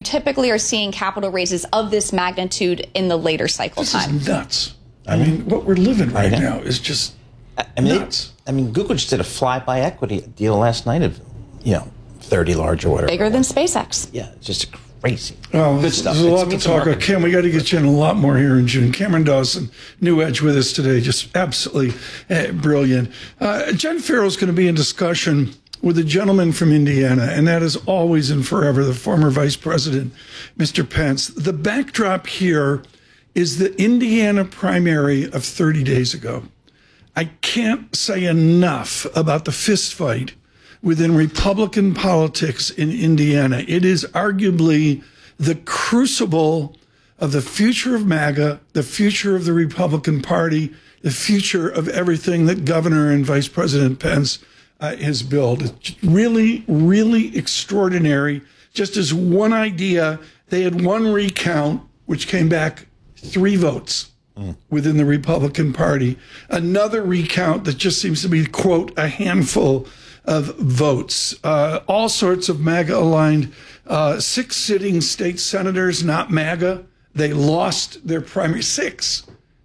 typically are seeing capital raises of this magnitude in the later cycle time. This is nuts. I mean, what we're living right now is just nuts. Google just did a fly-by equity deal last night of, 30 large or whatever. Bigger than SpaceX. Yeah, it's just crazy. Well, good stuff. There's a lot to talk about. Cam, we got to get you in a lot more here in June. Cameron Dawson, New Edge with us today. Just absolutely brilliant. Jen Farrell's going to be in discussion with a gentleman from Indiana, and that is always and forever the former Vice President, Mr. Pence. The backdrop here is the Indiana primary of 30 days ago. I can't say enough about the fistfight within Republican politics in Indiana. It is arguably the crucible of the future of MAGA, the future of the Republican Party, the future of everything that Governor and Vice President Pence has built. It's really, really extraordinary. Just as one idea, they had one recount, which came back 3 votes within the Republican Party. Another recount that just seems to be, quote, a handful of votes. All sorts of MAGA-aligned 6 sitting state senators, not MAGA. They lost their primary. 6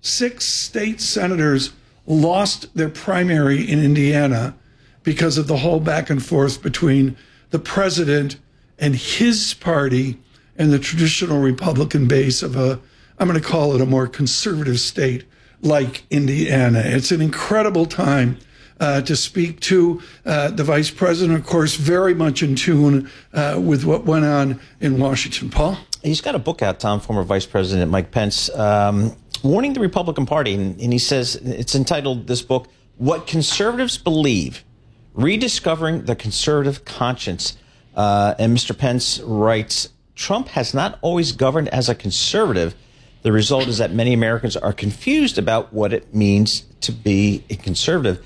state senators lost their primary in Indiana because of the whole back and forth between the president and his party and the traditional Republican base of I'm going to call it a more conservative state like Indiana. It's an incredible time to speak to the vice president, of course, very much in tune with what went on in Washington. Paul? He's got a book out, Tom, former Vice President Mike Pence, warning the Republican Party. And he says, it's entitled, this book, What Conservatives Believe, Rediscovering the Conservative Conscience. And Mr. Pence writes, Trump has not always governed as a conservative. The result is that many Americans are confused about what it means to be a conservative.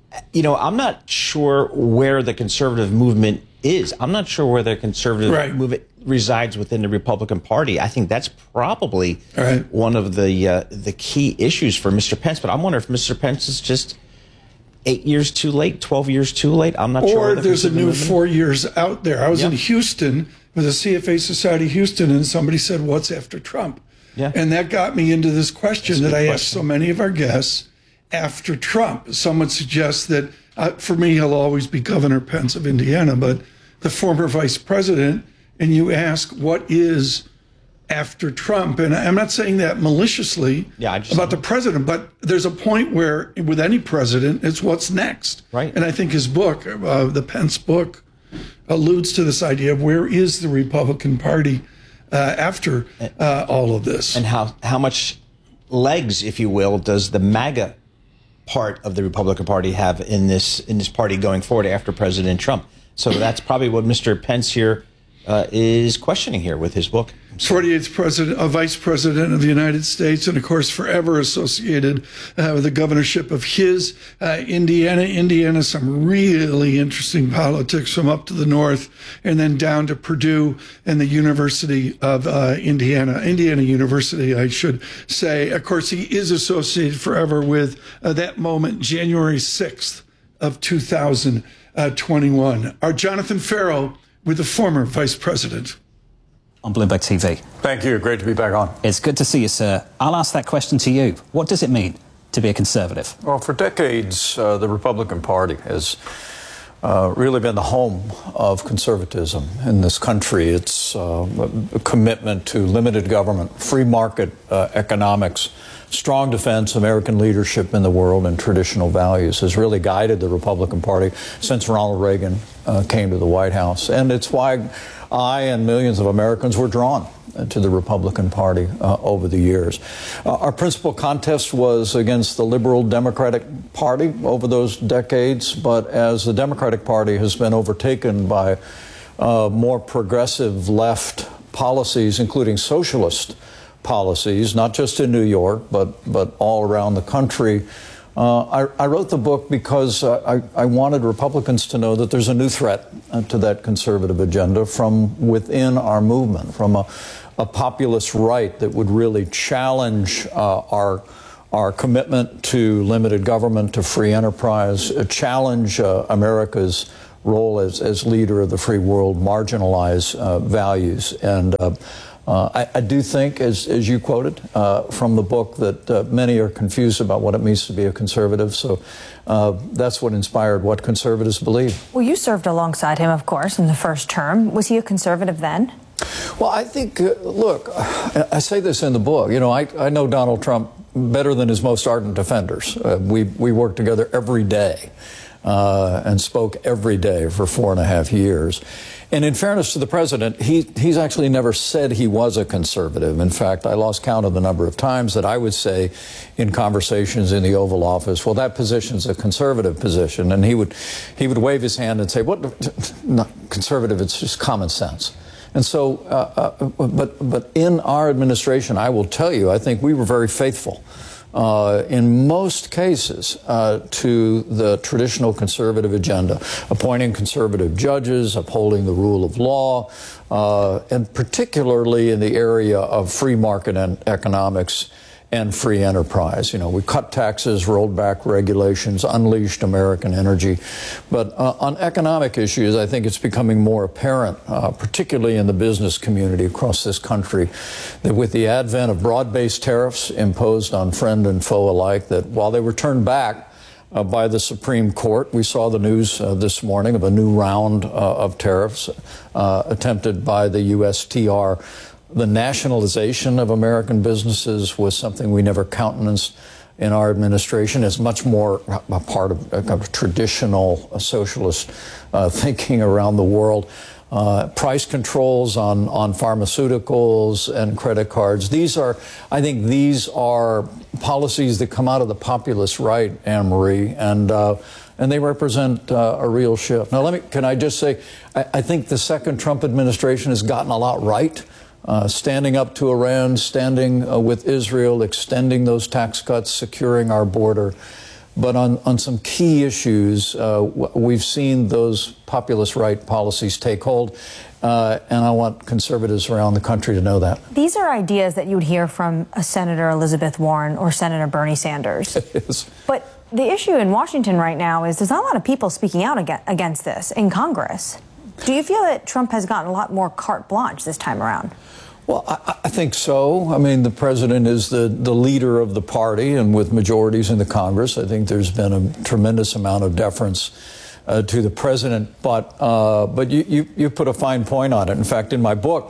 I'm not sure where the conservative movement is. I'm not sure where the conservative movement resides within the Republican Party. I think that's probably one of the key issues for Mr. Pence. But I'm wondering if Mr. Pence is just 8 years too late, 12 years too late. I'm not sure. Or there's a new 4 years out there. I was in Houston with the CFA Society Houston, and somebody said, what's after Trump? Yeah. And that got me into this question that I asked so many of our guests. After Trump, some would suggest that, for me, he'll always be Governor Pence of Indiana, but the former vice president, and you ask, what is after Trump? And I'm not saying that maliciously about the president, but there's a point where, with any president, it's what's next. Right. And I think his book, the Pence book, alludes to this idea of where is the Republican Party after all of this. And how much legs, if you will, does the MAGA part of the Republican Party have in this party going forward after President Trump? So that's probably what Mr. Pence here is questioning here with his book. 48th vice president of the United States, and of course forever associated with the governorship of his Indiana. Indiana, some really interesting politics from up to the north and then down to Purdue and the University of Indiana University, I should say. Of course, he is associated forever with that moment, January 6th of 2021. Our Jonathan Ferro with the former vice president. On Bloomberg TV. Thank you. Great to be back on. It's good to see you, sir. I'll ask that question to you. What does it mean to be a conservative? Well, for decades, the Republican Party has really been the home of conservatism in this country. It's a commitment to limited government, free market economics, strong defense, American leadership in the world, and traditional values has really guided the Republican Party since Ronald Reagan came to the White House. And it's why I and millions of Americans were drawn to the Republican Party over the years. Our principal contest was against the liberal Democratic Party over those decades, but as the Democratic Party has been overtaken by more progressive left policies, including socialist policies, not just in New York, but all around the country, I wrote the book because I wanted Republicans to know that there's a new threat to that conservative agenda from within our movement, from a populist right that would really challenge our commitment to limited government, to free enterprise, challenge America's role as leader of the free world marginalize values. And I do think, as you quoted from the book, that many are confused about what it means to be a conservative. So that's what inspired What Conservatives Believe. Well, you served alongside him, of course, in the first term. Was he a conservative then? Well, I think, look, I say this in the book. You know, I know Donald Trump better than his most ardent defenders. We worked together every day and spoke every day for 4.5 years. And in fairness to the president, he's actually never said he was a conservative. In fact, I lost count of the number of times that I would say in conversations in the Oval Office, well, that position's a conservative position. And he would wave his hand and say, what, not conservative, it's just common sense. And so, but in our administration, I will tell you, I think we were very faithful in most cases to the traditional conservative agenda, appointing conservative judges, upholding the rule of law, and particularly in the area of free market and economics and free enterprise. You know, we cut taxes, rolled back regulations, unleashed American energy. But on economic issues, I think it's becoming more apparent, particularly in the business community across this country, that with the advent of broad-based tariffs imposed on friend and foe alike, that while they were turned back by the Supreme Court, we saw the news this morning of a new round of tariffs attempted by the USTR. The nationalization of American businesses was something we never countenanced in our administration. It's much more a part of traditional socialist thinking around the world. Price controls on pharmaceuticals and credit cards. I think these are policies that come out of the populist right, Anne-Marie, and they represent a real shift. Now, can I just say, I think the second Trump administration has gotten a lot right. Standing up to Iran, standing with Israel, extending those tax cuts, securing our border. But on some key issues, we've seen those populist right policies take hold, and I want conservatives around the country to know that. These are ideas that you would hear from a Senator Elizabeth Warren or Senator Bernie Sanders. It is. But the issue in Washington right now is there's not a lot of people speaking out against this in Congress. Do you feel that Trump has gotten a lot more carte blanche this time around? Well, I think so. I mean, the president is the leader of the party, and with majorities in the Congress, I think there's been a tremendous amount of deference to the president. But you put a fine point on it. In fact, in my book,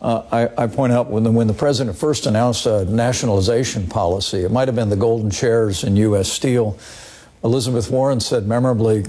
I point out when the president first announced a nationalization policy, it might have been the golden chairs in U.S. Steel. Elizabeth Warren said memorably,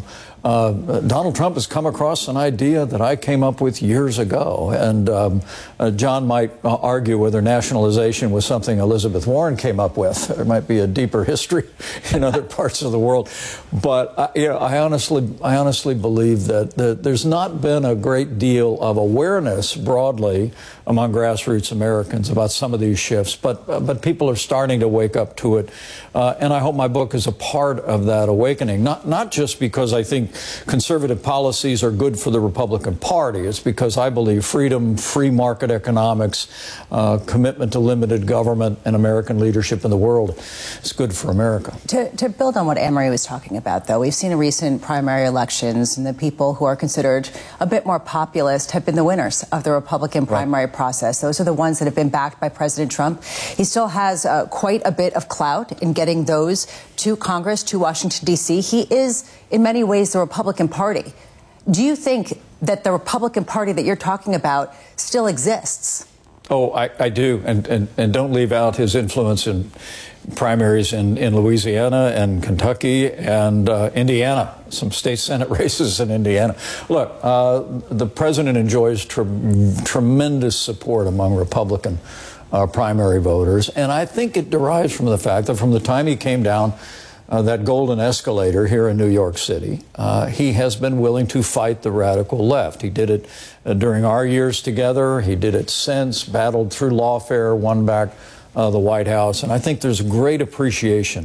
Donald Trump has come across an idea that I came up with years ago. And John might argue whether nationalization was something Elizabeth Warren came up with. There might be a deeper history in other parts of the world. But I honestly believe that there's not been a great deal of awareness broadly among grassroots Americans about some of these shifts. But people are starting to wake up to it. And I hope my book is a part of that awakening. Not just because I think conservative policies are good for the Republican Party. It's because I believe freedom, free market economics, commitment to limited government, and American leadership in the world is good for America. To build on what Anne-Marie was talking about, though, we've seen in recent primary elections, and the people who are considered a bit more populist have been the winners of the Republican primary process. Those are the ones that have been backed by President Trump. He still has quite a bit of clout in getting those to Congress, to Washington, D.C. He is, in many ways, the Republican Party. Do you think that the Republican Party that you're talking about still exists? Oh, I do. And don't leave out his influence in primaries in Louisiana and Kentucky and Indiana, some state Senate races in Indiana. Look, the president enjoys tremendous support among Republican primary voters. And I think it derives from the fact that from the time he came down that golden escalator here in New York City, he has been willing to fight the radical left. He did it during our years together. He did it since, battled through lawfare, won back the White House. And I think there's great appreciation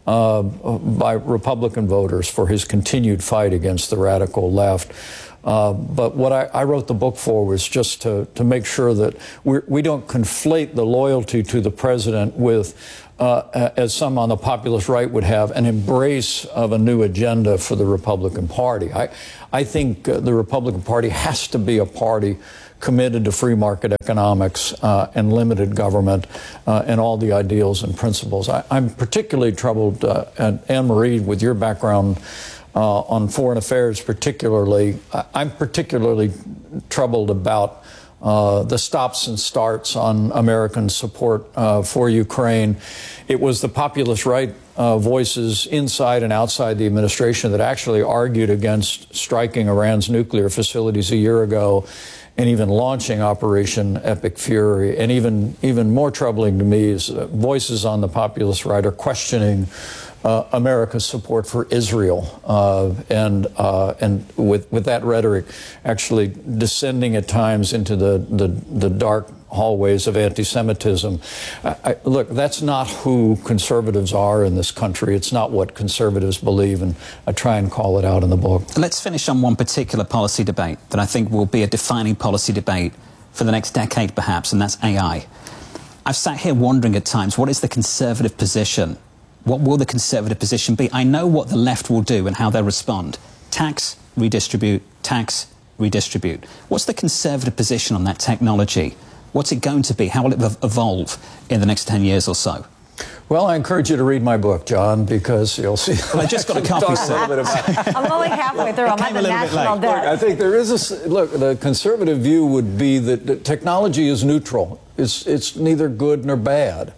by Republican voters for his continued fight against the radical left. But what I wrote the book for was just to make sure that we don't conflate the loyalty to the president with as some on the populist right would have, an embrace of a new agenda for the Republican Party. I think the Republican Party has to be a party committed to free market economics and limited government and all the ideals and principles. I'm particularly troubled, and Anne-Marie, with your background on foreign affairs particularly, I'm particularly troubled about the stops and starts on American support for Ukraine. It was the populist right voices inside and outside the administration that actually argued against striking Iran's nuclear facilities a year ago and even launching Operation Epic Fury. And even more troubling to me is voices on the populist right are questioning America's support for Israel, and with that rhetoric actually descending at times into the dark hallways of anti-Semitism. Look, that's not who conservatives are in this country. It's not what conservatives believe, and I try and call it out in the book. Let's finish on one particular policy debate that I think will be a defining policy debate for the next decade, perhaps, and that's AI. I've sat here wondering at times, what is the conservative position? What will the conservative position be? I know what the left will do and how they'll respond. Tax, redistribute, tax, redistribute. What's the conservative position on that technology? What's it going to be? How will it evolve in the next 10 years or so? Well, I encourage you to read my book, John, because you'll see. Well, I just got a copy, sir. I'm only halfway through. I'm at the national debt. Look, I think there is look, the conservative view would be that technology is neutral. It's neither good nor bad.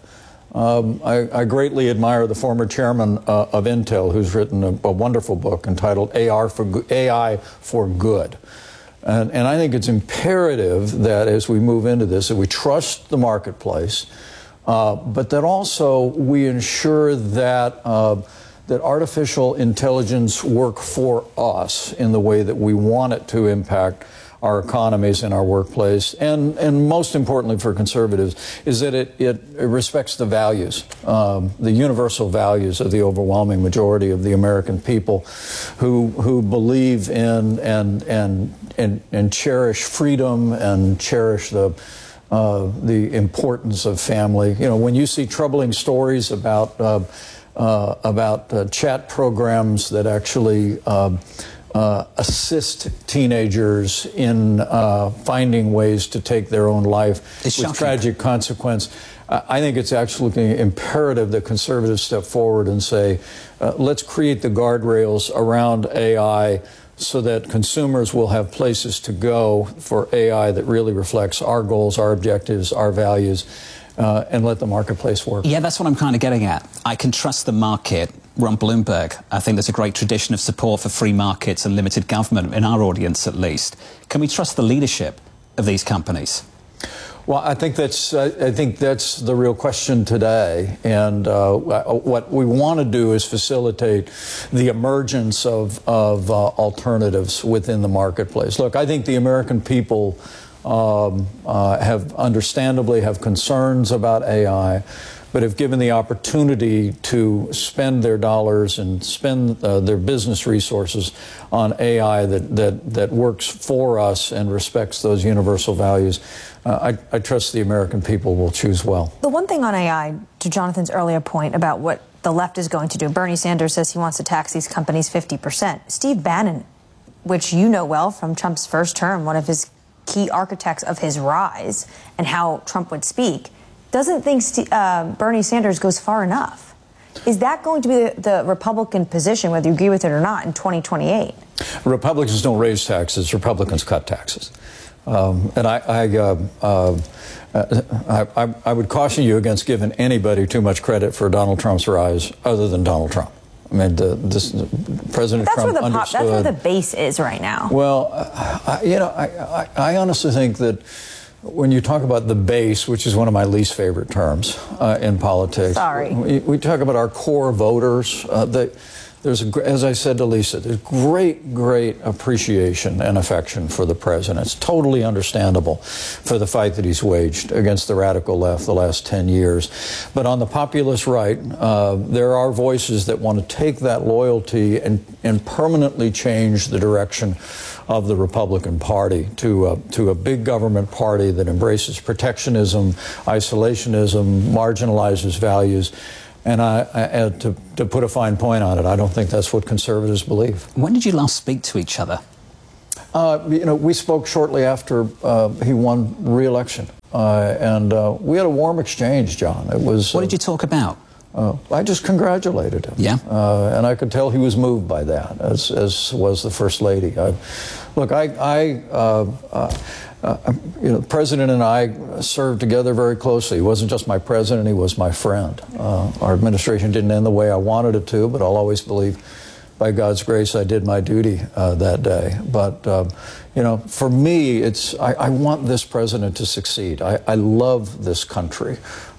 I greatly admire the former chairman of Intel, who's written a wonderful book entitled AI for Good. And I think it's imperative that as we move into this, that we trust the marketplace, but that also we ensure that that artificial intelligence work for us in the way that we want it to impact our economies and our workplace, and most importantly for conservatives, is that it respects the values, the universal values of the overwhelming majority of the American people who believe in and cherish freedom and cherish the importance of family. You know, when you see troubling stories about chat programs that actually assist teenagers in finding ways to take their own life with tragic consequence. I think it's absolutely imperative that conservatives step forward and say, let's create the guardrails around AI so that consumers will have places to go for AI that really reflects our goals, our objectives, our values, and let the marketplace work. Yeah, that's what I'm kind of getting at. I can trust the market. We're on Bloomberg. I think there's a great tradition of support for free markets and limited government, in our audience at least. Can we trust the leadership of these companies? Well, I think that's the real question today. And what we want to do is facilitate the emergence of alternatives within the marketplace. Look, I think the American people understandably have concerns about AI, but if given the opportunity to spend their dollars and spend their business resources on AI that works for us and respects those universal values, I trust the American people will choose well. The one thing on AI, to Jonathan's earlier point about what the left is going to do, Bernie Sanders says he wants to tax these companies 50%. Steve Bannon, which you know well from Trump's first term, one of his key architects of his rise and how Trump would speak, doesn't think Bernie Sanders goes far enough. Is that going to be the Republican position, whether you agree with it or not, in 2028? Republicans don't raise taxes. Republicans cut taxes. And I would caution you against giving anybody too much credit for Donald Trump's rise other than Donald Trump. I mean, President Trump understood. That's where the base is right now. Well, I honestly think that when you talk about the base, which is one of my least favorite terms in politics, Sorry. we talk about our core voters. as I said to Lisa, there's great appreciation and affection for the president. It's totally understandable for the fight that he's waged against the radical left the last 10 years. But on the populist right, there are voices that want to take that loyalty and permanently change the direction of the Republican Party to a big government party that embraces protectionism, isolationism, marginalizes values. And to put a fine point on it, I don't think that's what conservatives believe. When did you last speak to each other? We spoke shortly after he won re-election, and we had a warm exchange, John. It was. What did you talk about? I just congratulated him. Yeah. And I could tell he was moved by that, as was the First Lady. The president and I served together very closely. He wasn't just my president, he was my friend. Our administration didn't end the way I wanted it to, but I'll always believe, by God's grace, I did my duty that day. But, for me, I want this president to succeed. I love this country.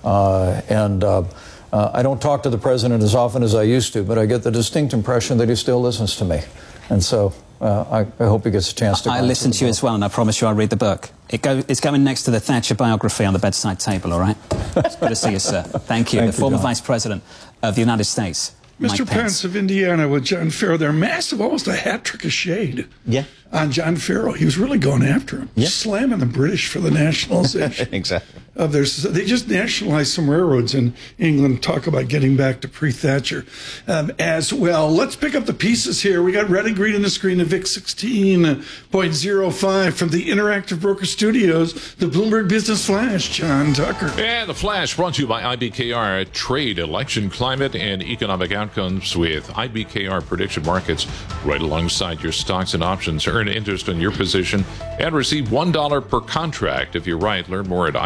I don't talk to the president as often as I used to, but I get the distinct impression that he still listens to me. And so I hope he gets a chance to. I listen to you as well, and I promise you I'll read the book. It's going next to the Thatcher biography on the bedside table, all right? It's good to see you, sir. Thank you. Thank the you, former John. Vice President of the United States. Mr. Pence of Indiana with John Farrow. They're massive, almost a hat trick of shade on John Farrow. He was really going after him, slamming the British for the nationalization. Exactly. Of their, they just nationalized some railroads in England. Talk about getting back to pre-Thatcher as well. Let's pick up the pieces here. We got red and green on the screen. The VIX 16.05 from the Interactive Broker Studios. The Bloomberg Business Flash. John Tucker. And the Flash brought to you by IBKR. Trade, election, climate, and economic outcomes with IBKR prediction markets right alongside your stocks and options. Earn interest on your position and receive $1 per contract if you're right. Learn more at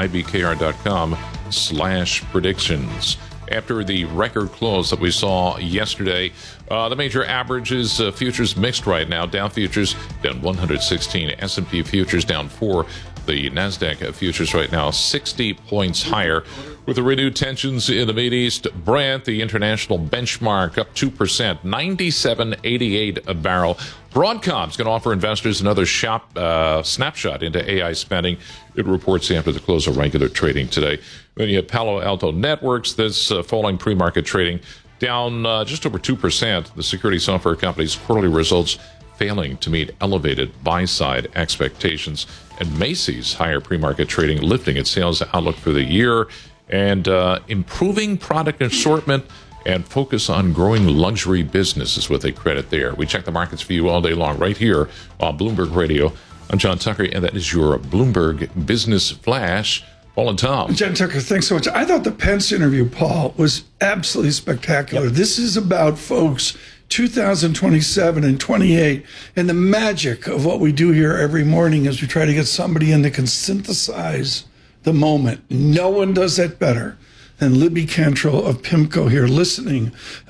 IBKR.com/predictions. After the record close that we saw yesterday, the major averages, futures mixed right now. Dow futures down 116, S&P futures down 4. The NASDAQ futures right now 60 points higher. With the renewed tensions in the Mideast, Brent, the international benchmark, up 2%, 97.88 a barrel. Broadcom's going to offer investors another snapshot into AI spending. It reports after the close of regular trading today. Then you have Palo Alto Networks, this falling pre-market trading, down just over 2%. The security software company's quarterly results failing to meet elevated buy-side expectations. And Macy's higher pre-market trading, lifting its sales outlook for the year and improving product assortment and focus on growing luxury business is what they credit there. We check the markets for you all day long right here on Bloomberg Radio. I'm John Tucker, and that is your Bloomberg Business Flash. Paul and Tom. John Tucker, thanks so much. I thought the Pence interview, Paul, was absolutely spectacular. Yep. This is about, folks, 2027 and 28, and the magic of what we do here every morning is we try to get somebody in that can synthesize the moment. No one does that better than Libby Cantrell of PIMCO here, listening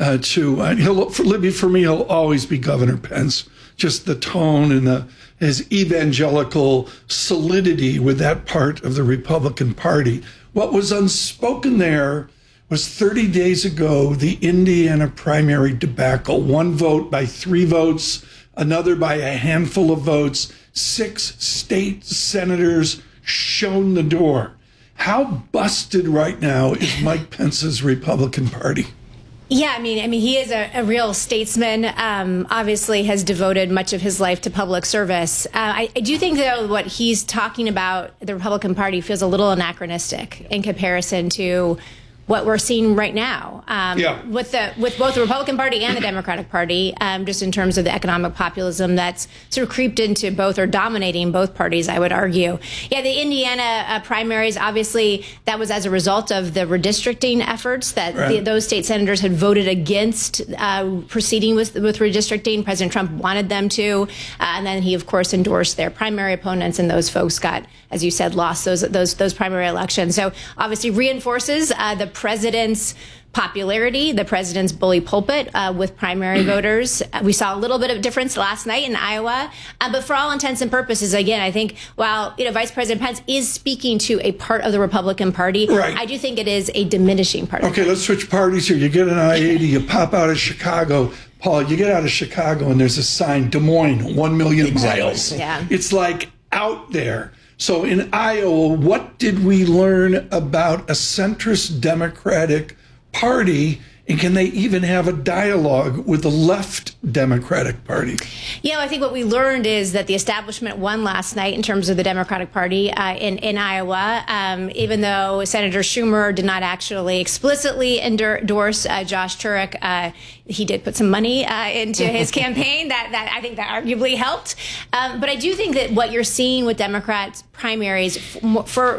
for me, he'll always be Governor Pence. Just the tone and his evangelical solidity with that part of the Republican Party. What was unspoken there was 30 days ago, the Indiana primary debacle. One vote by 3 votes, another by a handful of votes. 6 state senators shown the door. How busted right now is Mike Pence's Republican Party? Yeah, I mean, he is a real statesman. Obviously, has devoted much of his life to public service. I do think, though, what he's talking about, the Republican Party, feels a little anachronistic in comparison to what we're seeing right now with both the Republican Party and the Democratic Party, just in terms of the economic populism that's sort of creeped into both or dominating both parties, I would argue. Yeah, the Indiana primaries, obviously, that was as a result of the redistricting efforts that those state senators had voted against proceeding with redistricting. President Trump wanted them to, and then he, of course, endorsed their primary opponents, and those folks got, as you said, lost those primary elections. So obviously reinforces the president's popularity, the president's bully pulpit with primary voters. We saw a little bit of difference last night in Iowa, but for all intents and purposes, again, I think while Vice President Pence is speaking to a part of the Republican Party, I do think it is a diminishing part. Okay, let's switch parties here. You get an I-80, you pop out of Chicago. Paul, you get out of Chicago and there's a sign, Des Moines, 1 million miles. Yeah. It's like out there. So in Iowa, what did we learn about a centrist Democratic Party? And can they even have a dialogue with the left Democratic Party? Yeah, I think what we learned is that the establishment won last night in terms of the Democratic Party in Iowa, even though Senator Schumer did not actually explicitly endorse Josh Turek. He did put some money into his campaign that I think that arguably helped. But I do think that what you're seeing with Democrats primaries for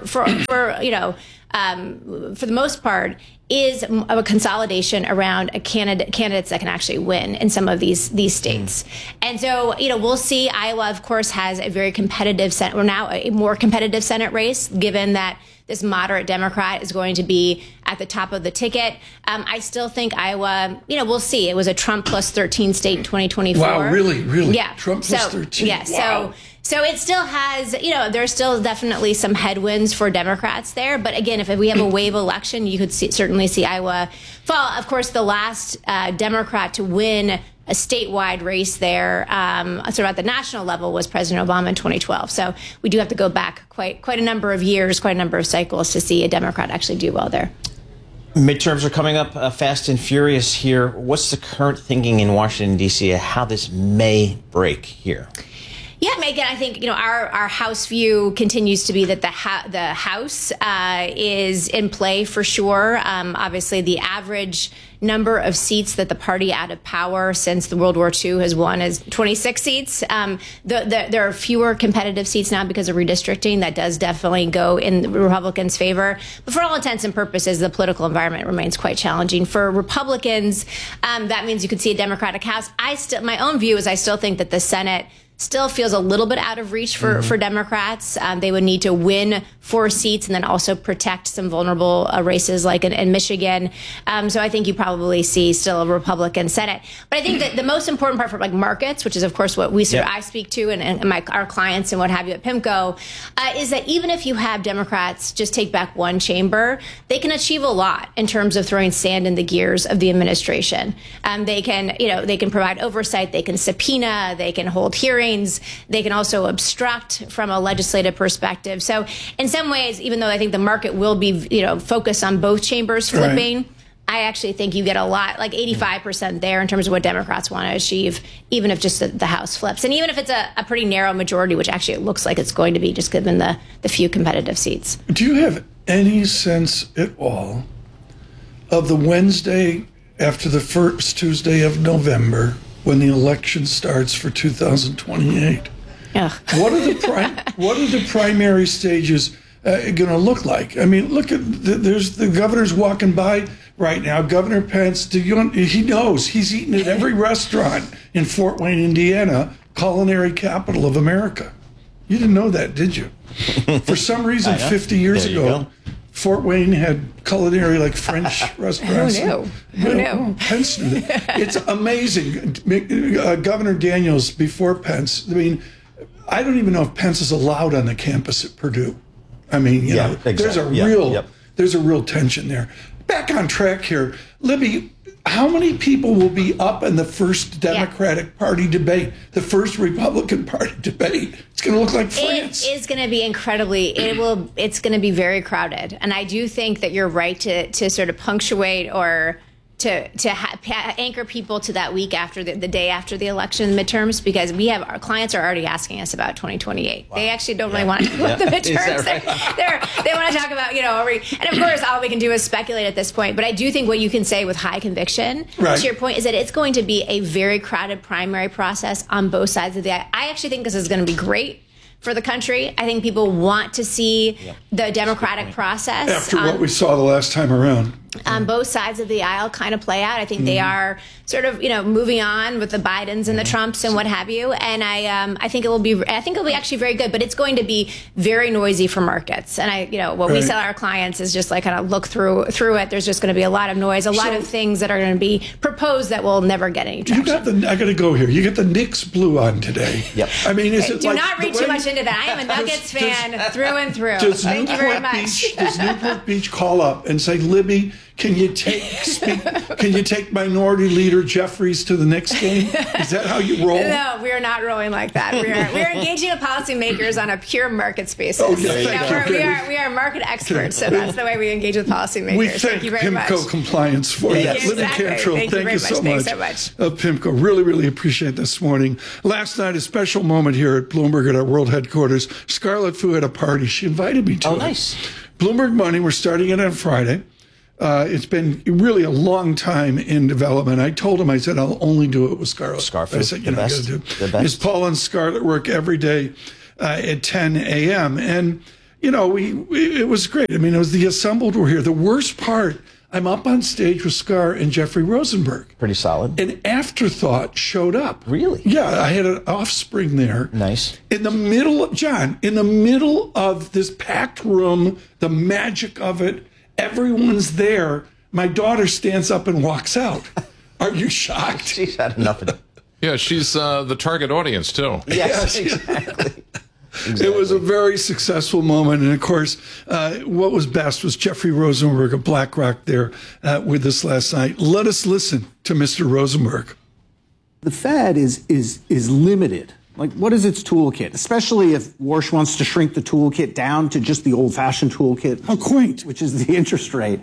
the most part, is a consolidation around candidates that can actually win in some of these states. And so, we'll see. Iowa, of course, has a very competitive Senate, or now a more competitive Senate race, given that this moderate Democrat is going to be at the top of the ticket. I still think Iowa, we'll see. It was a Trump plus 13 state in 2024. Wow, really? Yeah. Trump plus 13. Yeah. Wow. So it still has, there's still definitely some headwinds for Democrats there. But again, if we have a wave election, you could certainly see Iowa fall. Of course, the last Democrat to win a statewide race there, sort of at the national level, was President Obama in 2012. So we do have to go back quite a number of years, quite a number of cycles to see a Democrat actually do well there. Midterms are coming up fast and furious here. What's the current thinking in Washington, D.C., how this may break here? Yeah, Megan, I think, our House view continues to be that the House is in play for sure. Obviously, the average number of seats that the party out of power since the World War II has won is 26 seats. There are fewer competitive seats now because of redistricting. That does definitely go in the Republicans' favor. But for all intents and purposes, the political environment remains quite challenging. For Republicans, that means you could see a Democratic House. My own view is I still think that the Senate still feels a little bit out of reach for Democrats. They would need to win 4 seats and then also protect some vulnerable races like in Michigan. So I think you probably see still a Republican Senate. But I think that the most important part for markets, which is of course what I speak to and our clients and what have you at PIMCO, is that even if you have Democrats just take back one chamber, they can achieve a lot in terms of throwing sand in the gears of the administration. They can provide oversight, they can subpoena, they can hold hearings. They can also obstruct from a legislative perspective. So in some ways, even though I think the market will be, focused on both chambers flipping, right, I actually think you get a lot, like 85% there in terms of what Democrats want to achieve, even if just the House flips. And even if it's a pretty narrow majority, which actually it looks like it's going to be just given the few competitive seats. Do you have any sense at all of the Wednesday after the first Tuesday of November, when the election starts for 2028? What are the primary stages going to look like? I mean, look at there's the governor's walking by right now. Governor Pence, he knows he's eating at every restaurant in Fort Wayne, Indiana, culinary capital of America. You didn't know that, did you? For some reason, 50 years ago, Fort Wayne had culinary, like French restaurants. Who knew? Pence knew that. It's amazing. Governor Daniels, before Pence, I mean, I don't even know if Pence is allowed on the campus at Purdue. I mean, exactly. there's a real tension there. Back on track here. Libby, how many people will be up in the first Democratic Party debate, the first Republican Party debate? It's going to look like France. It is going to be it's going to be very crowded. And I do think that you're right to sort of punctuate or to anchor people to that week after the day after the election midterms, because our clients are already asking us about 2028. Wow. They actually don't really want to talk about the midterms. Right? They want to talk about, and of course all we can do is speculate at this point. But I do think what you can say with high conviction, to your point, is that it's going to be a very crowded primary process on both sides of the aisle. I actually think this is going to be great for the country. I think people want to see the democratic process. After what we saw the last time around. On both sides of the aisle kind of play out. I think they are sort of, moving on with the Bidens and the Trumps and what have you. And I think it'll be actually very good, but it's going to be very noisy for markets. And what we tell our clients is just like kind of look through it. There's just going to be a lot of noise, a lot of things that are going to be proposed that will never get any traction. I got to go here. You get the Knicks blue on today. Yep. I mean, do not read too much into that. I am a Nuggets fan through and through. Thank you very much. Does Newport Beach call up and say, Libby, Can you take Minority Leader Jeffries to the Knicks game? Is that how you roll? No, we are not rolling like that. We are engaging with policymakers on a pure market basis. Oh, yeah, we are market experts, so that's the way we engage with policymakers. We thank PIMCO Compliance for that. Libby Cantrell, thank you so much. PIMCO, really appreciate this morning. Last night, a special moment here at Bloomberg at our world headquarters. Scarlett Fu had a party. She invited me to it. Oh, nice. Bloomberg Money, we're starting it on Friday. It's been really a long time in development. I told him, I said, I'll only do it with Scarlett. Scarfo, I said, the best. I got to do The best. Miss Paula and Scarlett work every day at 10 a.m. And, it was great. I mean, it was the assembled were here. The worst part, I'm up on stage with Scar and Jeffrey Rosenberg. Pretty solid. An afterthought showed up. Really? Yeah, I had an offspring there. Nice. In the middle of this packed room, the magic of it, everyone's there. My daughter stands up and walks out. Are you shocked? She's had enough of it. Yeah, she's the target audience, too. Yes, exactly. It was a very successful moment. And, of course, what was best was Jeffrey Rosenberg of BlackRock there with us last night. Let us listen to Mr. Rosenberg. The Fed is limited. Like, what is its toolkit? Especially if Warsh wants to shrink the toolkit down to just the old-fashioned toolkit. How quaint. Which is the interest rate.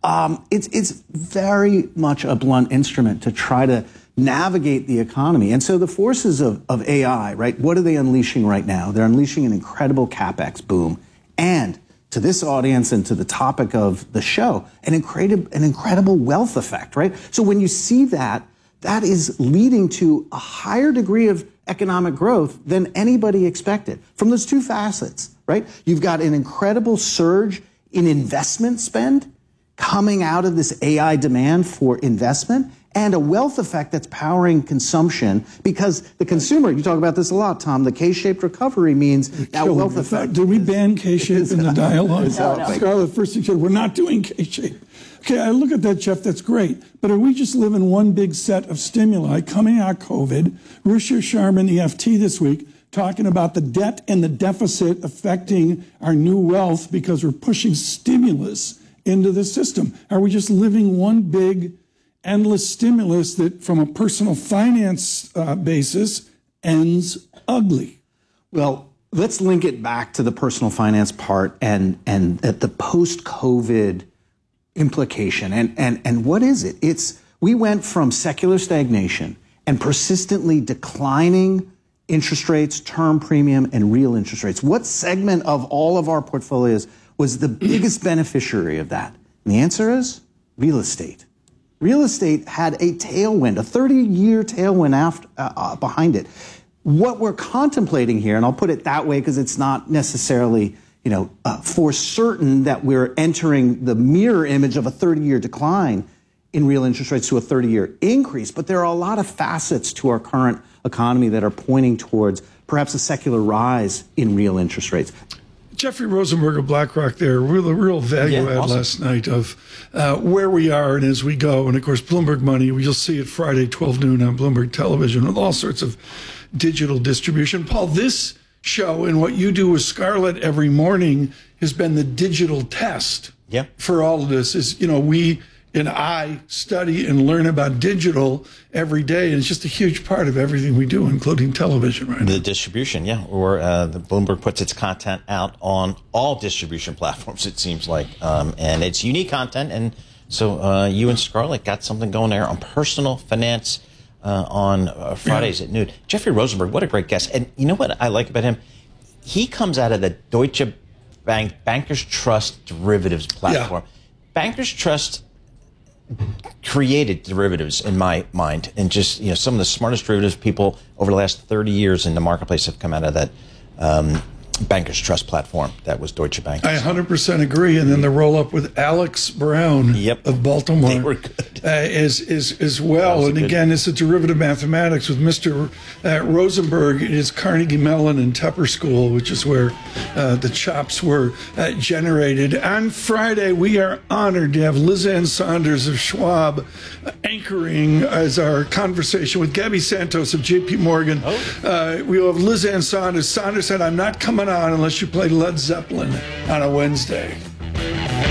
It's very much a blunt instrument to try to navigate the economy. And so the forces of AI, right, what are they unleashing right now? They're unleashing an incredible CapEx boom. And to this audience and to the topic of the show, an incredible wealth effect, right? So when you see that, that is leading to a higher degree of economic growth than anybody expected from those two facets, right? You've got an incredible surge in investment spend coming out of this AI demand for investment and a wealth effect that's powering consumption because the consumer, you talk about this a lot, Tom, the K-shaped recovery means that wealth effect. Did we ban K-shape in the dialogue? No. Scarlett, first you said, we're not doing K-shape. Okay, I look at that, Jeff, that's great. But are we just living one big set of stimuli coming out of COVID? Ruchir Sharma, the FT this week, talking about the debt and the deficit affecting our new wealth because we're pushing stimulus into the system. Are we just living one big endless stimulus that from a personal finance basis ends ugly? Well, let's link it back to the personal finance part and at the post-COVID implication. And what is it? We went from secular stagnation and persistently declining interest rates, term premium, and real interest rates. What segment of all of our portfolios was the biggest beneficiary of that? And the answer is real estate. Real estate had a tailwind, a 30-year tailwind behind it. What we're contemplating here, and I'll put it that way because it's not necessarily, for certain that we're entering the mirror image of a 30-year decline in real interest rates to a 30-year increase, but there are a lot of facets to our current economy that are pointing towards perhaps a secular rise in real interest rates. Jeffrey Rosenberg of BlackRock there, real value add awesome. last night of where we are and as we go. And, of course, Bloomberg Money, you'll see it Friday, 12 noon on Bloomberg Television with all sorts of digital distribution. Paul, this show and what you do with Scarlett every morning has been the digital test for all of this. Is we and I study and learn about digital every day, and it's just a huge part of everything we do, including television right now. The distribution, or the Bloomberg puts its content out on all distribution platforms, it seems like, and it's unique content, and so you and Scarlett got something going there on personal finance on Fridays at noon. Jeffrey Rosenberg, what a great guest. And you know what I like about him? He comes out of the Deutsche Bank Bankers Trust derivatives platform. Bankers Trust created derivatives in my mind, and just some of the smartest derivatives people over the last 30 years in the marketplace have come out of that Bankers Trust platform. That was Deutsche Bank. I 100% agree. And then the roll up with Alex Brown of Baltimore they were good. As well. And again, it's a derivative mathematics with Mr. Rosenberg. It is Carnegie Mellon and Tepper School, which is where the chops were generated. On Friday, we are honored to have Liz Ann Saunders of Schwab anchoring as our conversation with Gabby Santos of JP Morgan. We'll have Liz Ann Saunders. Saunders said, I'm not coming on unless you play Led Zeppelin on a Wednesday.